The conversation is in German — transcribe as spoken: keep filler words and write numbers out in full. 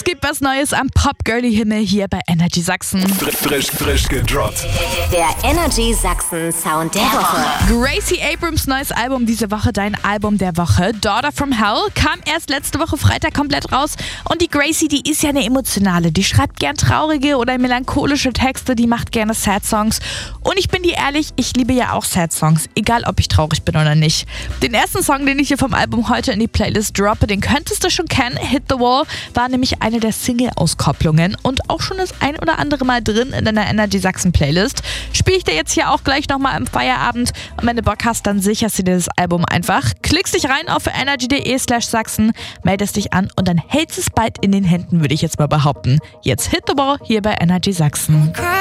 gibt was Neues am Pop-Girly-Himmel hier bei Energy Sachsen. Frisch, frisch gedroppt. Der Energy Sachsen Sound der Woche. Gracie Abrams neues Album diese Woche, dein Album der Woche. Daughter from Hell kam erst letzte Woche Freitag komplett raus. Und die Gracie, die ist ja eine emotionale. Die schreibt gern traurige oder melancholische Texte, die macht gerne Sad-Songs. Und ich bin dir ehrlich, ich liebe ja auch Sad-Songs, egal ob ich traurig bin oder nicht. Den ersten Song, den ich hier vom Album heute in die Playlist droppe, den könntest du schon kennen. Hit the Wall war nämlich eine der Single-Auskopplungen und auch schon das ein oder andere Mal drin in deiner Energy Sachsen Playlist. Spiele ich dir jetzt hier auch gleich nochmal im Feierabend. Und wenn du Bock hast, dann sicherst du dir das Album einfach. Klickst dich rein auf energy.de slash Sachsen, meldest dich an und dann hältst es bald in den Händen, würde ich jetzt mal behaupten. Jetzt Hit the Wall hier bei Energy Sachsen.